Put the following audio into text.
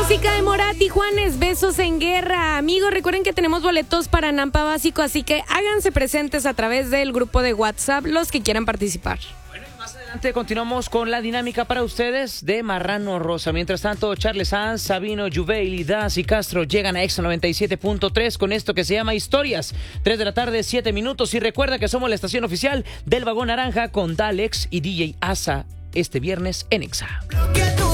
música de Morat y Juanes, Besos en Guerra. Amigos, recuerden que tenemos boletos para Nampa Básico, así que háganse presentes a través del grupo de WhatsApp los que quieran participar. Bueno, y más adelante continuamos con la dinámica para ustedes de Marrano Rosa. Mientras tanto, Charles Sanz, Sabino, Juveil, Das y Castro llegan a Exa 97.3 con esto que se llama Historias. 3 de la tarde, 7 minutos. Y recuerda que somos la estación oficial del Vagón Naranja con Dalex y DJ Asa este viernes en Exa.